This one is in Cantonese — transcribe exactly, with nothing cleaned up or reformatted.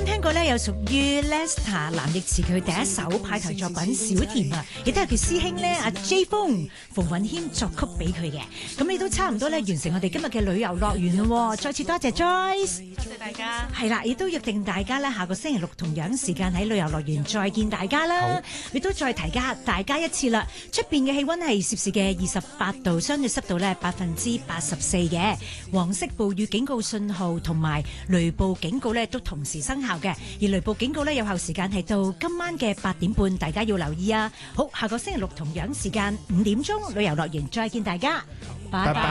聽過咧有屬於 Lester 藍奕慈佢第一首派台作品《小甜》啊，亦都係佢師兄咧阿 J 風馮允謙作曲俾佢嘅。咁你都差唔多咧完成我哋今日嘅旅遊樂園咯。再次多謝 Joyce， 多謝大家。 係啦，亦都約定大家咧下個星期六同樣時間喺旅遊樂園再見大家啦。亦都再提下大家一次啦，出邊嘅氣溫係攝氏嘅二十八度，相對濕度咧百分之八十四嘅，黃色暴雨警告信號同埋雷暴警告咧都同時生效嘅，而雷暴警告咧有效時間係到今晚嘅八點半，大家要留意啊！好，下個星期六同樣時間五點鐘，旅遊樂園再見大家，拜拜。